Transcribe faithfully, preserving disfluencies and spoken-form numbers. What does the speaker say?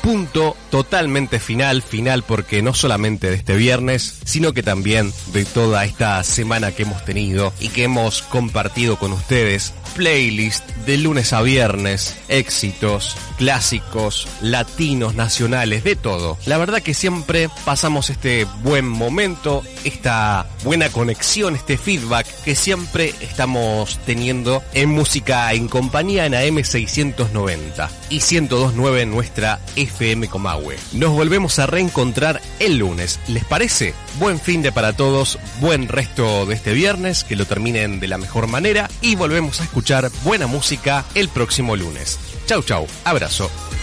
punto totalmente final, final porque no solamente de este viernes, sino que también de toda esta semana que hemos tenido y que hemos compartido con ustedes. Playlist de lunes a viernes, éxitos, clásicos, latinos, nacionales, de todo. La verdad que siempre pasamos este buen momento, esta buena conexión, este feedback que siempre estamos teniendo en Música en Compañía en A M seiscientos noventa y ciento dos punto nueve en nuestra F M Comahue. Nos volvemos a reencontrar el lunes, ¿les parece? Buen fin de para todos, buen resto de este viernes, que lo terminen de la mejor manera y volvemos a escuchar buena música el próximo lunes. Chau chau, abrazo.